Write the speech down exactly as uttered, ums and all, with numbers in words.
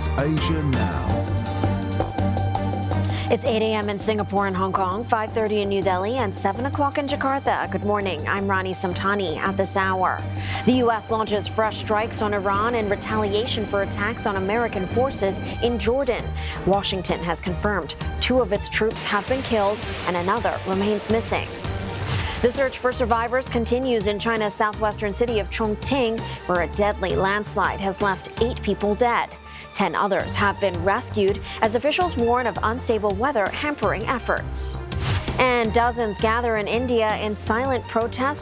is Asia Now. It's eight a m in Singapore and Hong Kong, five thirty in New Delhi, and seven o'clock in Jakarta. Good morning. I'm Rani Samtani at this hour. The U S launches fresh strikes on Iran in retaliation for attacks on American forces in Jordan. Washington has confirmed two of its troops have been killed and another remains missing. The search for survivors continues in China's southwestern city of Chongqing, where a deadly landslide has left eight people dead. Ten others have been rescued as officials warn of unstable weather hampering efforts. And dozens gather in India in silent protest